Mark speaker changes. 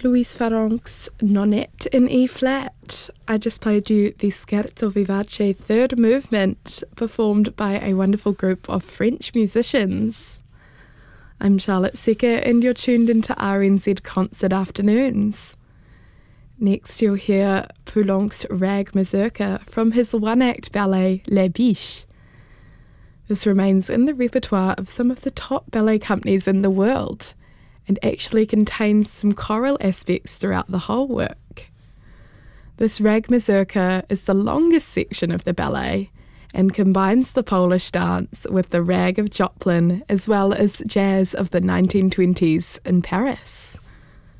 Speaker 1: Louis Farrenc's Nonette in E-flat. I just played you the Scherzo Vivace third movement, performed by a wonderful group of French musicians. I'm Charlotte Secker and you're tuned into RNZ Concert Afternoons. Next you'll hear Poulenc's Rag Mazurka from his one-act ballet Les Biches. This remains in the repertoire of some of the top ballet companies in the world, and actually contains some choral aspects throughout the whole work. This Rag Mazurka is the longest section of the ballet and combines the Polish dance with the rag of Joplin as well as jazz of the 1920s in Paris.